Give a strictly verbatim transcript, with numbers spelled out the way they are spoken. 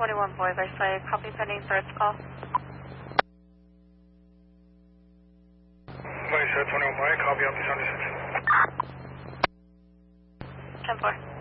twenty-one Boy by Slay, copy pending threats call. Vice twenty-one Boy, copy up to seventy-six. ten four.